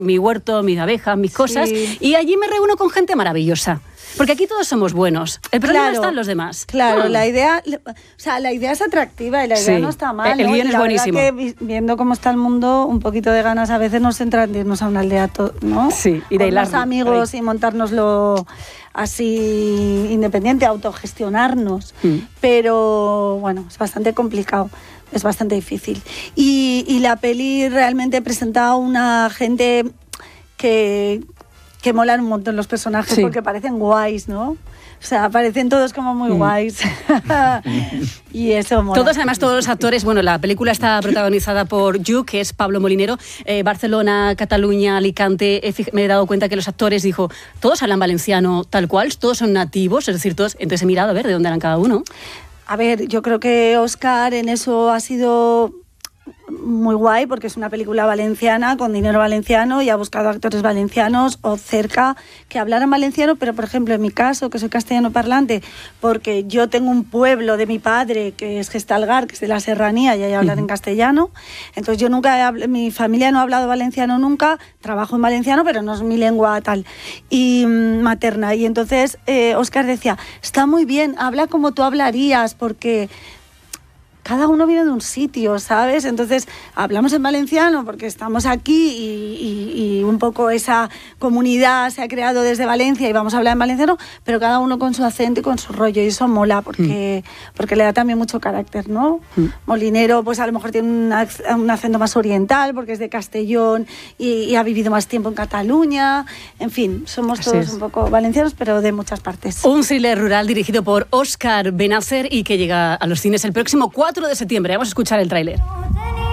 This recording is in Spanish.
mi huerto, mis abejas, mis cosas, y allí me reúno con gente maravillosa. Porque aquí todos somos buenos. El problema está en los demás. Claro, la idea es atractiva y la idea no está mal. El guión es buenísimo. Que, viendo cómo está el mundo, un poquito de ganas a veces nos entran de irnos a una aldea, ¿no? Sí, y de con los amigos y montárnoslo así independiente, autogestionarnos. Pero bueno, es bastante complicado. Es bastante difícil. Y la peli realmente presenta a una gente que molan un montón los personajes porque parecen guays, ¿no? O sea, parecen todos como muy guays. Y eso mola. Todos los actores, bueno, la película está protagonizada por Yu, que es Pablo Molinero, Barcelona, Cataluña, Alicante. Me he dado cuenta que los actores, todos hablan valenciano tal cual, todos son nativos, es decir, todos. Entonces he mirado a ver de dónde eran cada uno. A ver, yo creo que Óscar en eso ha sido muy guay porque es una película valenciana con dinero valenciano y ha buscado actores valencianos o cerca que hablaran valenciano, pero por ejemplo en mi caso, que soy castellano parlante, porque yo tengo un pueblo de mi padre que es Gestalgar, que es de la serranía y ahí hablan en castellano, entonces yo mi familia no ha hablado valenciano nunca, trabajo en valenciano pero no es mi lengua tal y materna, y entonces Óscar decía, está muy bien, habla como tú hablarías porque cada uno viene de un sitio, ¿sabes? Entonces hablamos en valenciano porque estamos aquí y un poco esa comunidad se ha creado desde Valencia y vamos a hablar en valenciano, pero cada uno con su acento y con su rollo, y eso mola porque le da también mucho carácter, ¿no? Molinero pues a lo mejor tiene un acento más oriental porque es de Castellón y ha vivido más tiempo en Cataluña, en fin, somos todos un poco valencianos pero de muchas partes. Un thriller rural dirigido por Óscar Benacer y que llega a los cines el próximo 4 de septiembre. Vamos a escuchar el tráiler.